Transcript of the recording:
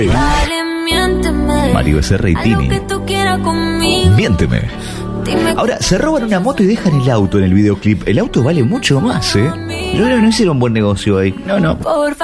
Dale, miénteme. Mario Becerra y Haz Tini. lo que tú quieras conmigo. Miénteme. Dime. Ahora, se roban una moto y dejan el auto en el videoclip. El auto vale mucho más, ¿eh? Yo creo que no hicieron buen negocio ahí. No. Por